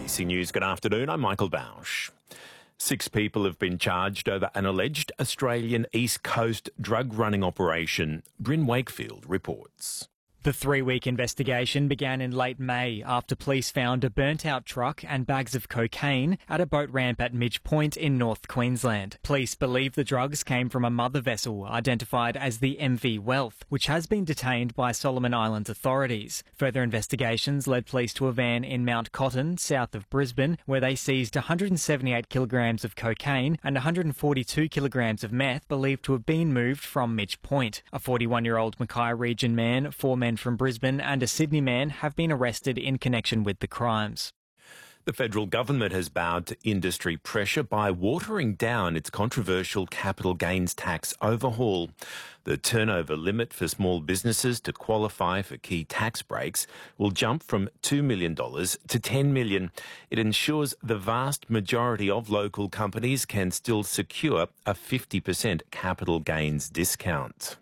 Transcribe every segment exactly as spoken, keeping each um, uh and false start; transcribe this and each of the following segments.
B C News, good afternoon. I'm Michael Bausch. Six people have been charged over an alleged Australian East Coast drug running operation. Bryn Wakefield reports. The three-week investigation began in late May after police found a burnt-out truck and bags of cocaine at a boat ramp at Midge Point in North Queensland. Police believe the drugs came from a mother vessel identified as the M V Wealth, which has been detained by Solomon Islands authorities. Further investigations led police to a van in Mount Cotton, south of Brisbane, where they seized one hundred seventy-eight kilograms of cocaine and one hundred forty-two kilograms of meth believed to have been moved from Midge Point. A forty-one-year-old Mackay region man, four men from Brisbane and a Sydney man have been arrested in connection with the crimes. The federal government has bowed to industry pressure by watering down its controversial capital gains tax overhaul. The turnover limit for small businesses to qualify for key tax breaks will jump from two million dollars to ten million dollars. It ensures the vast majority of local companies can still secure a fifty percent capital gains discount.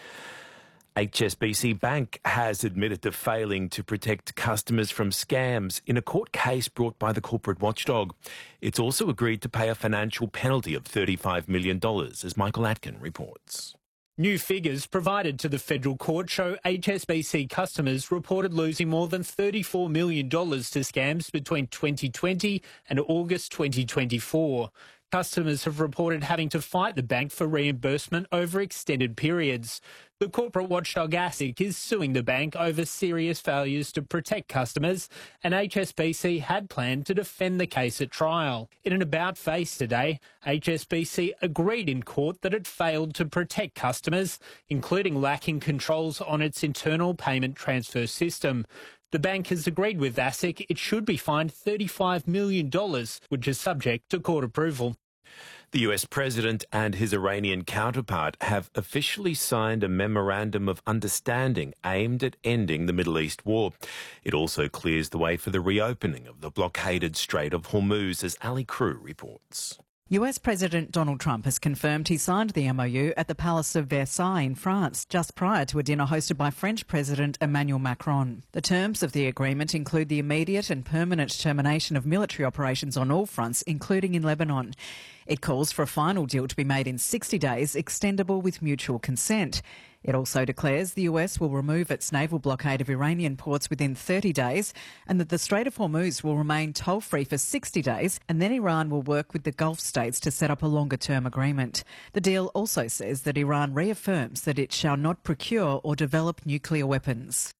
H S B C Bank has admitted to failing to protect customers from scams in a court case brought by the corporate watchdog. It's also agreed to pay a financial penalty of thirty-five million dollars, as Michael Atkin reports. New figures provided to the federal court show H S B C customers reported losing more than thirty-four million dollars to scams between twenty twenty and August twenty twenty-four. Customers have reported having to fight the bank for reimbursement over extended periods. The corporate watchdog ASIC is suing the bank over serious failures to protect customers, and H S B C had planned to defend the case at trial. In an about-face today, H S B C agreed in court that it failed to protect customers, including lacking controls on its internal payment transfer system. The bank has agreed with ASIC it should be fined thirty-five million dollars, which is subject to court approval. The U S president and his Iranian counterpart have officially signed a memorandum of understanding aimed at ending the Middle East war. It also clears the way for the reopening of the blockaded Strait of Hormuz, as Ali Crew reports. U S President Donald Trump has confirmed he signed the M O U at the Palace of Versailles in France just prior to a dinner hosted by French President Emmanuel Macron. The terms of the agreement include the immediate and permanent termination of military operations on all fronts, including in Lebanon. It calls for a final deal to be made in sixty days, extendable with mutual consent. It also declares the U S will remove its naval blockade of Iranian ports within thirty days and that the Strait of Hormuz will remain toll-free for sixty days, and then Iran will work with the Gulf states to set up a longer-term agreement. The deal also says that Iran reaffirms that it shall not procure or develop nuclear weapons.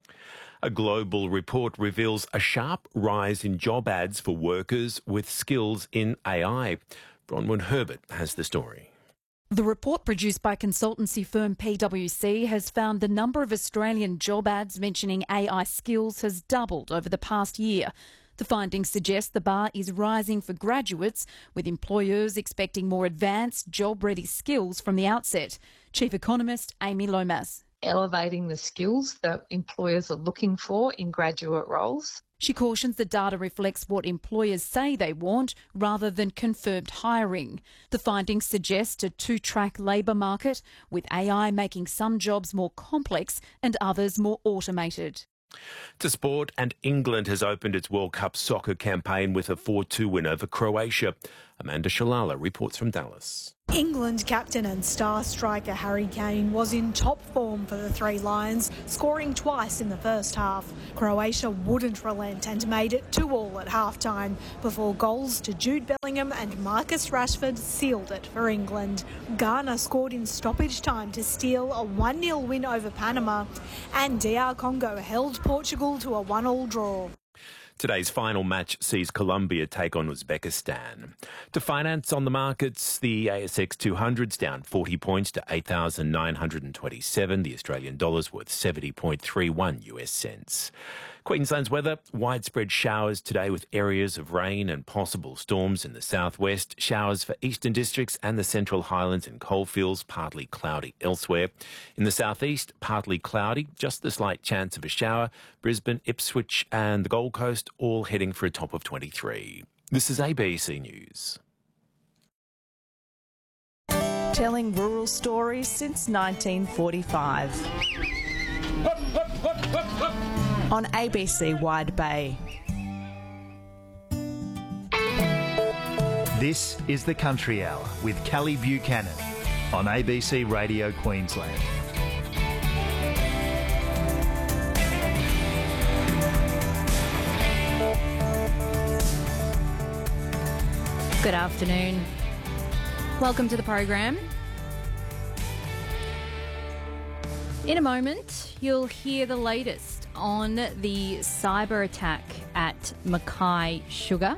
A global report reveals a sharp rise in job ads for workers with skills in A I. Bronwyn Herbert has the story. The report produced by consultancy firm P W C has found the number of Australian job ads mentioning A I skills has doubled over the past year. The findings suggest the bar is rising for graduates, with employers expecting more advanced, job-ready skills from the outset. Chief Economist Amy Lomas. Elevating the skills that employers are looking for in graduate roles. She cautions the data reflects what employers say they want rather than confirmed hiring. The findings suggest a two-track labour market, with A I making some jobs more complex and others more automated. To sport, and England has opened its World Cup soccer campaign with a four two win over Croatia. Amanda Shalala reports from Dallas. England captain and star striker Harry Kane was in top form for the Three Lions, scoring twice in the first half. Croatia wouldn't relent and made it two all at half-time before goals to Jude Bellingham and Marcus Rashford sealed it for England. Ghana scored in stoppage time to steal a one nil win over Panama, and D R Congo held Portugal to a one all draw. Today's final match sees Colombia take on Uzbekistan. To finance on the markets, the A S X two hundred's down forty points to eight thousand nine hundred twenty-seven. The Australian dollar's worth seventy point three one U S cents. Queensland's weather, widespread showers today with areas of rain and possible storms in the southwest. Showers for eastern districts and the Central Highlands and coalfields, partly cloudy elsewhere. In the southeast, partly cloudy, just the slight chance of a shower. Brisbane, Ipswich and the Gold Coast all heading for a top of twenty-three. This is A B C News. Telling rural stories since nineteen forty-five. On A B C Wide Bay. This is the Country Hour with Kelly Buchanan on A B C Radio Queensland. Good afternoon. Welcome to the program. In a moment, you'll hear the latest on the cyber attack at Mackay Sugar.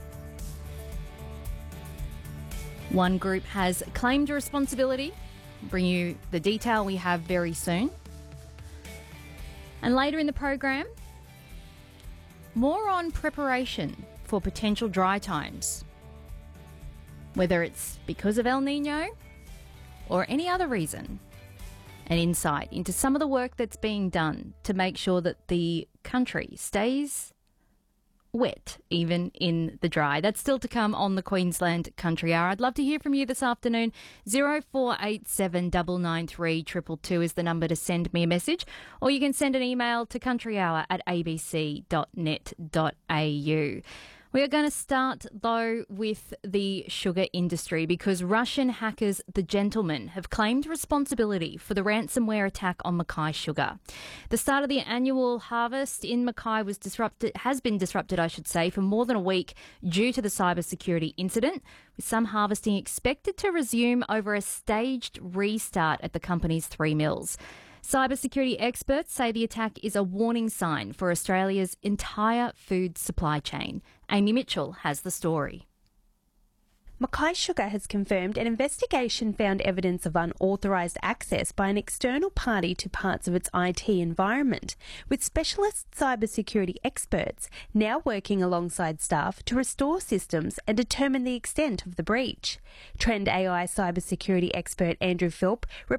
One group has claimed responsibility. I'll bring you the detail we have very soon. And later in the program, more on preparation for potential dry times. Whether it's because of El Nino or any other reason. An insight into some of the work that's being done to make sure that the country stays wet, even in the dry. That's still to come on the Queensland Country Hour. I'd love to hear from you this afternoon. zero four eight seven nine nine three two two two is the number to send me a message, or you can send an email to countryhour at a b c dot net dot a u. We are going to start, though, with the sugar industry because Russian hackers The Gentleman have claimed responsibility for the ransomware attack on Mackay Sugar. The start of the annual harvest in Mackay was disrupted, has been disrupted, I should say, for more than a week due to the cybersecurity incident, with some harvesting expected to resume over a staged restart at the company's three mills. Cybersecurity experts say the attack is a warning sign for Australia's entire food supply chain. Amy Mitchell has the story. Mackay Sugar has confirmed an investigation found evidence of unauthorised access by an external party to parts of its I T environment, with specialist cybersecurity experts now working alongside staff to restore systems and determine the extent of the breach. Trend A I cybersecurity expert Andrew Philp